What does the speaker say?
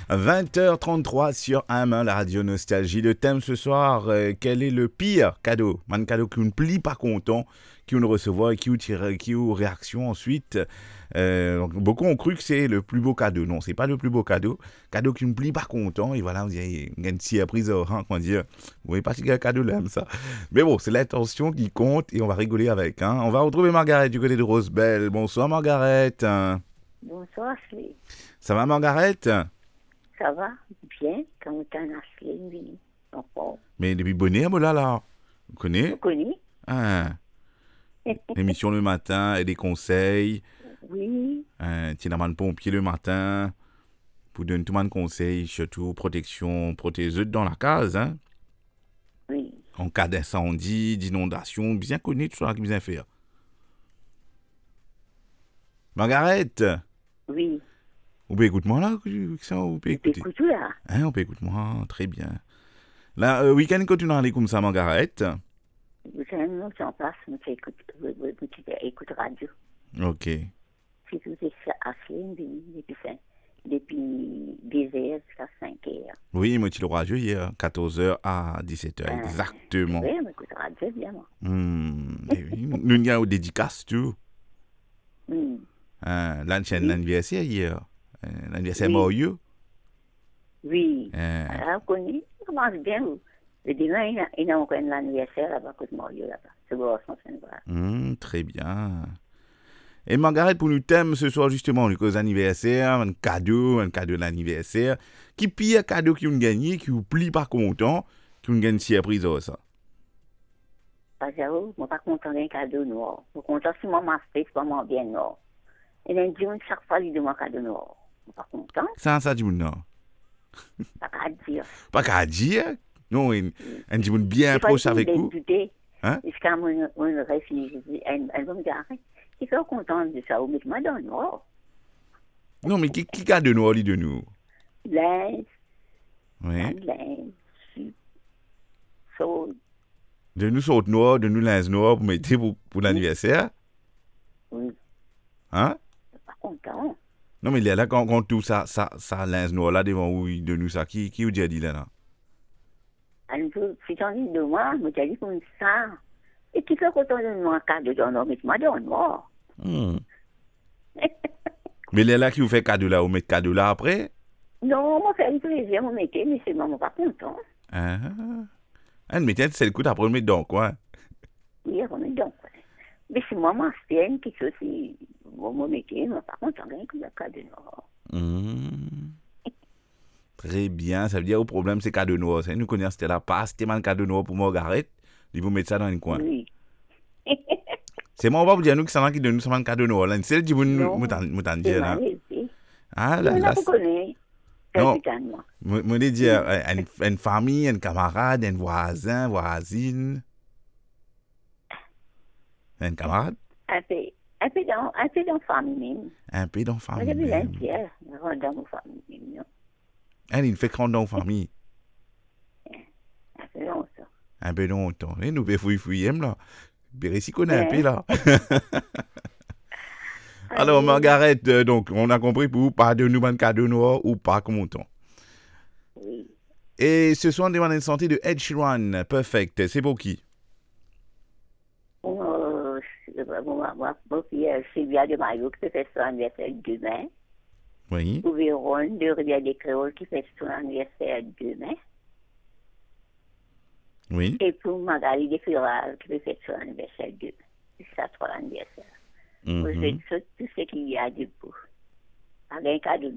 20h33 sur AM1, la radio Nostalgie. Le thème ce soir, quel est le pire cadeau? Un cadeau qui ne plie pas content, qui ne recevoir et qui ou réaction ensuite. Donc, beaucoup ont cru que c'est le plus beau cadeau. Non, c'est pas le plus beau cadeau. Cadeau qui ne plie pas content. Et voilà, vous avez une surprise au rang. Comment dire? Vous voyez pas si quel cadeau là, ça. Mais bon, c'est l'intention qui compte et on va rigoler avec. Hein. On va retrouver Margaret du côté de Rosebell. Bonsoir Margaret. Bonsoir, Ashley. Ça va Margaret? Ça va? Bien? Comment t'as Ashley? Oui. Encore. Mais depuis bonnet, là. Vous connaissez? Vous connaissez? Ah. L'émission le matin et des conseils. Oui. Tu as pompier le matin. Pour donner tout le monde conseil, surtout protection, protéger dans la case. Hein? Oui. En cas d'incendie, d'inondation, bien connu tout ça qui bien faire. Margaret? Oui. On peut écouter moi là? On peut écouter. Écoute là. Hein, on peut écouter moi, très bien. Là, week-end, quand tu n'en allais comme ça, Margaret? Vous savez, nous, en place, nous écoute radio. Ok. Si tout est Ashley, depuis 10h jusqu'à 5h. Oui, moi, tu le radio hier, 14h à 17h, exactement. Oui, on écoute radio, bien, moi. Nous, y a une dédicace, tout. L'anniversaire hier. L'anniversaire Oui. Mario. Oui. Alors, on connaît, ça commence bien. Le demain, il y a encore un anniversaire là-bas, côté Mario, là-bas. C'est bon, Très bien. Et Margaret, pour nous thème ce soir, justement, le cause anniversaire, un cadeau d'anniversaire. Qui pire cadeau qui ont gagné, qui vous plie pas content, qui ont gagné surprise, ça? Parce que je ne suis pas content d'un cadeau noir. Je suis content si moi, ma fête, c'est pas bien noir. Et là, je dis, chaque fois, il demande un cadeau noir. Je ne suis pas content. Ça dit non. Pas qu'à dire. Pas qu'à dire? Non, un dit bien proche avec vous. Hein? Et quand on réfléchit, elle va me dire, je suis content de ça, mais moi, dans le noir. Non, mais qui cadeau noir, lui, de nous? Linge. Oui. Linge. Chose. De nous saute noir, de nous linge noir pour mettre pour l'anniversaire? Oui. Hein? Je suis pas content. Non, mais il est là quand tout ça linge noir là devant où de nous ça. Qui vous dit là? Alors, si tu en dis de moi, je me dis comme ça. Et qui fait content de moi un cadeau dans le noir, mais moi dans le noir. Mais il est là qui vous fait cadeau là, vous mettez cadeau là après? Non, moi, fait plaisir, mon métier, mais c'est moi, pas content. Le métier, c'est le coup d'après le mettre dans quoi? Oui, on est donc. Mais c'est moi, ma fienne, qui fait aussi mon métier, mais pas content, rien que le cadeau noir. Très bien, ça veut dire au problème c'est cadeau noir. Nous connaissons c'était là, pas c'était mal cadeau noir pour Margaret, il vous mettre ça dans un coin. Oui. C'est moi, on va vous dire nous que c'est qui donne nous un cadeau noir. Là, c'est le dit vous m'entend dire là. Ah là là. Non, moi dire une famille, un camarade, un voisin, voisine. Un camarade? Un peu dans la famille. Un peu dans la famille. Mais j'ai bien dans la famille. Non? Il fait quand dans la famille? Un peu longtemps. Un peu longtemps. Et nous pouvons fouiller là. Bérécy connaît un peu là. Alors, Margaret, donc, on a compris pour vous, pas de nous un cadeau noir ou pas content. Oui. Et ce soir, on demande une santé de Ed Sheeran. Perfect. C'est pour qui? Pour Sylvia de Maillot qui fait son anniversaire demain. Oui. Pour Vérone de Rivière des Créoles qui fait son anniversaire demain. Oui. Et pour Magali de Firal qui fait son anniversaire demain. C'est ça, 3 anniversaires. Je fais tout ce qu'il y a du coup. Avec un cadeau